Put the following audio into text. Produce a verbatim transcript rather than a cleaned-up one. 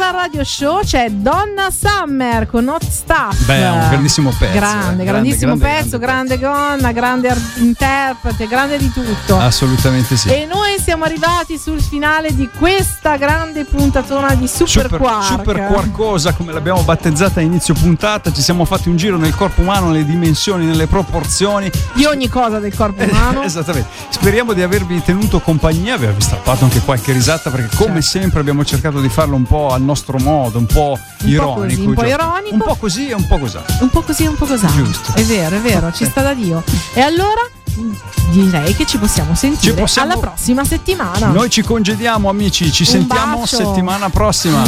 Viva Radio Show c'è Donna Summer con Not Stop. Beh, un grandissimo pezzo. Grande, eh. grandissimo grande, pezzo, grande, grande gonna, grande ar- interprete, grande di tutto. Assolutamente sì. E noi siamo arrivati sul finale di questa grande puntatona di Super, Super Quark. Super Quarkosa, come l'abbiamo battezzata a inizio puntata. Ci siamo fatti un giro nel corpo umano, nelle dimensioni, nelle proporzioni Di ogni cosa del corpo umano. Esattamente. Speriamo di avervi tenuto compagnia, avervi strappato anche qualche risata, perché come certo. sempre abbiamo cercato di farlo un po' al nostro modo, un po' Un ironico. po' così, un po' giusto? ironico. Un po' così e un po' così. Un po' così, un po' così. Giusto. È vero, è vero, ci sta da Dio. E allora direi che ci possiamo sentire Ci possiamo- alla prossima settimana. Noi ci congediamo, amici, ci Un sentiamo bacio. settimana prossima.